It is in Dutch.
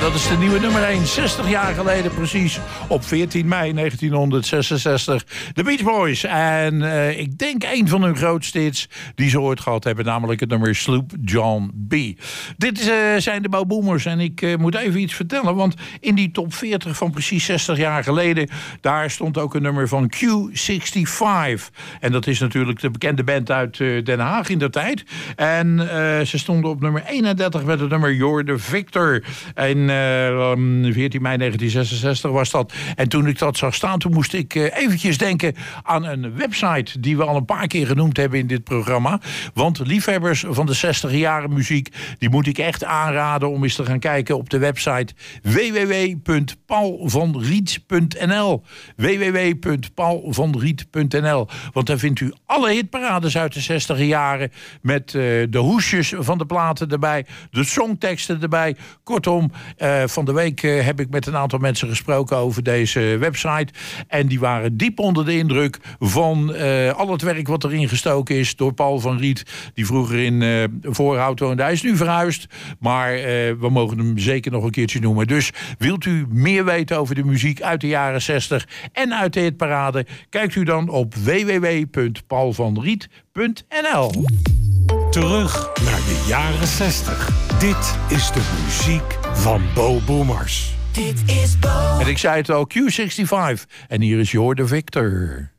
dat is de nieuwe nummer 1. 60 jaar geleden precies, op 14 mei 1966. De Beach Boys. En ik denk een van hun grootste hits die ze ooit gehad hebben. Namelijk het nummer Sloop John B. Dit zijn de Bo Boomers. En ik moet even iets vertellen. Want in die top 40 van precies 60 jaar geleden, daar stond ook een nummer van Q65. En dat is natuurlijk de bekende band uit Den Haag in der tijd. En ze stonden op nummer 31 met het nummer You're the Victor. En 14 mei 1966 was dat. En toen ik dat zag staan, toen moest ik eventjes denken aan een website die we al een paar keer genoemd hebben in dit programma. Want liefhebbers van de 60-jarige muziek, die moet ik echt aanraden om eens te gaan kijken op de website www.paulvanriet.nl. www.paulvanriet.nl. Want daar vindt u alle hitparades uit de 60 jaren met de hoesjes van de platen erbij, de songteksten erbij. Kortom, van de week heb ik met een aantal mensen gesproken over deze website. En die waren diep onder de indruk van al het werk wat erin gestoken is door Paul van Riet, die vroeger in Voorhout woonde. Hij is nu verhuisd, maar we mogen hem zeker nog een keertje noemen. Dus wilt u meer weten over de muziek uit de jaren 60 en uit de hitparade, kijkt u dan op www.paulvanriet.nl. Terug naar de jaren 60. Dit is de muziek van Bo Boomers. Dit is Bo. En ik zei het al, Q65. En hier is You're the Victor.